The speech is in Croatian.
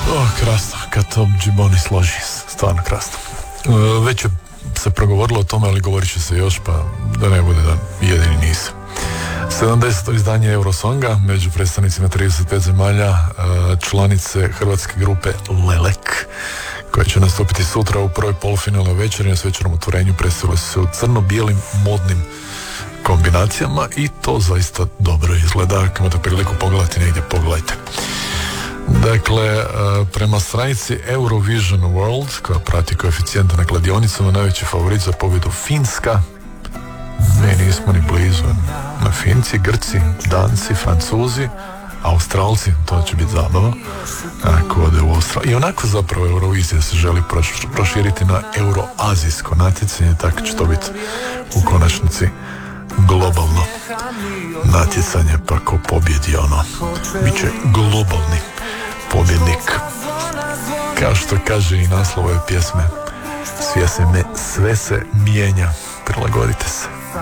Krasno, kad to Gibboni složi, stvarno krasno. Već je se progovorilo o tome, ali govorit će se još, pa da ne bude da jedini nisam. 70. izdanje Eurosonga, među predstavnicima 35 zemalja, članice hrvatske grupe Lelek, koje će nastupiti sutra u prvoj polufinalnoj večeri na svečanom otvorenju, predstavile su se u crno-bijelim modnim kombinacijama i to zaista dobro izgleda. Ako imate priliku pogledati negdje, pogledajte. Dakle, prema stranici Eurovision World, koja prati koeficijente na kladionicama, najveći favorit za pobjedu Finska. Mi nismo ni blizu. Na Finci, Grci, Danci, Francuzi, Australci, to će biti zabava. Ako ode u Australiju. I onako zapravo Eurovizija se želi proširiti na euroazijsko natjecanje, tako će to biti u konačnici globalno natjecanje, pa ko pobjedi bit će globalni pobjednik. Kao što kaže i naslov ove pjesme, sve se mijenja, prilagodite se.